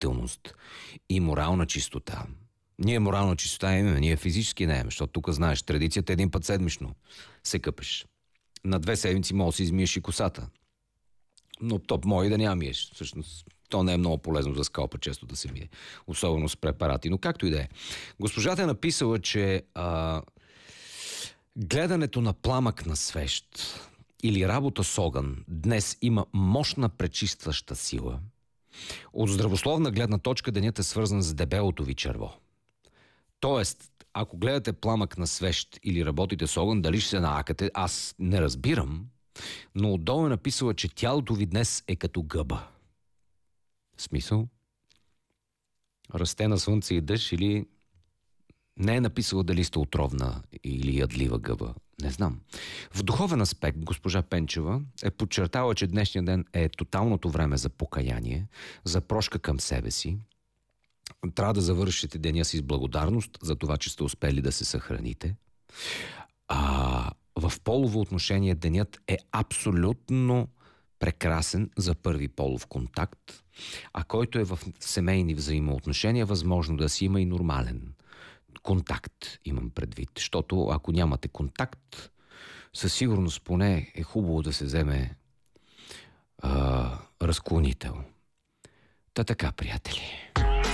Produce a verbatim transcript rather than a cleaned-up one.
чувствителност и морална чистота. Ние морална чистота имаме, ние физически не имаме, защото тук знаеш, традицията един път седмично се къпеш. На две седмици може да си измиеш и косата. Но то може и да няма миеш. Всъщност, то не е много полезно за скалпа често да се мие. Особено с препарати. Но както и да е. Госпожата е написала, че а, гледането на пламък на свещ или работа с огън днес има мощна пречистваща сила. От здравословна гледна точка денят е свързан с дебелото ви черво. Тоест, ако гледате пламък на свещ или работите с огън, дали ще се наакате, аз не разбирам, но отдолу е написала, че тялото ви днес е като гъба. Смисъл? Расте на слънце и дъжд или не е написала дали сте отровна или ядлива гъба. Не знам. В духовен аспект госпожа Пенчева е подчертала, че днешния ден е тоталното време за покаяние, за прошка към себе си. Трябва да завършите деня си с благодарност за това, че сте успели да се съхраните. А в полово отношение денят е абсолютно прекрасен за първи полов контакт, а който е в семейни взаимоотношения, възможно да си има и нормален контакт, имам предвид. Защото ако нямате контакт, със сигурност поне е хубаво да се вземе а, разклонител. Та така, приятели.